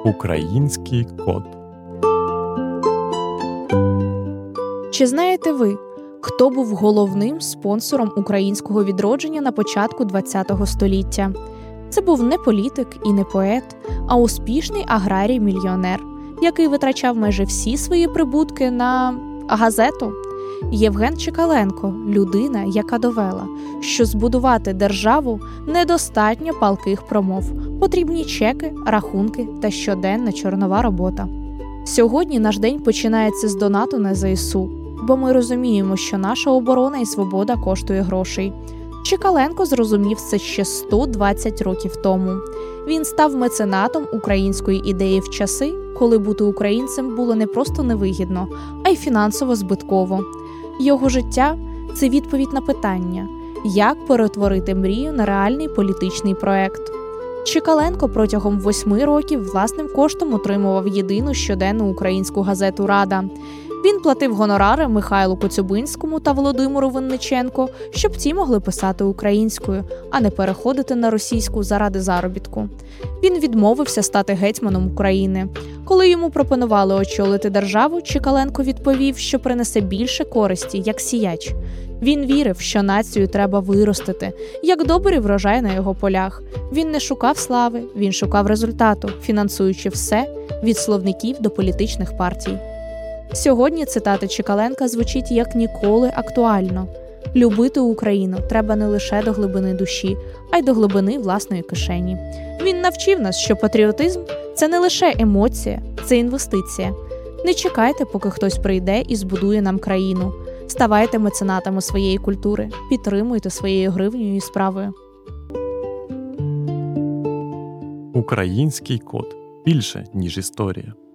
Український код. Чи знаєте ви, хто був головним спонсором українського відродження на початку ХХ століття? Це був не політик і не поет, а успішний аграрій-мільйонер, який витрачав майже всі свої прибутки на газету. Євген Чекаленко – людина, яка довела, що збудувати державу недостатньо палких промов, потрібні чеки, рахунки та щоденна чорнова робота. Сьогодні наш день починається з донату на ЗСУ, бо ми розуміємо, що наша оборона і свобода коштує грошей. Чекаленко зрозумів це ще 120 років тому. Він став меценатом української ідеї в часи, коли бути українцем було не просто невигідно, а й фінансово збитково. Його життя – це відповідь на питання, як перетворити мрію на реальний політичний проект. Чекаленко протягом 8 років власним коштом утримував єдину щоденну українську газету «Рада». Він платив гонорари Михайлу Коцюбинському та Володимиру Винниченку, щоб ті могли писати українською, а не переходити на російську заради заробітку. Він відмовився стати гетьманом України. Коли йому пропонували очолити державу, Чекаленко відповів, що принесе більше користі, як сіяч. Він вірив, що націю треба виростити, як добрий врожай на його полях. Він не шукав слави, він шукав результату, фінансуючи все від словників до політичних партій. Сьогодні цитата Чекаленка звучить як ніколи актуально. Любити Україну треба не лише до глибини душі, а й до глибини власної кишені. Він навчив нас, що патріотизм – це не лише емоція, це інвестиція. Не чекайте, поки хтось прийде і збудує нам країну. Ставайте меценатами своєї культури, підтримуйте своєю гривнею і справою. Український код. Більше, ніж історія.